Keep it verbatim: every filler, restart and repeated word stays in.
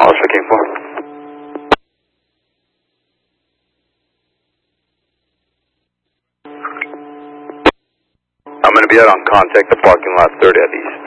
Oscar King four. I'm going to be out on contact the parking lot thirty at East.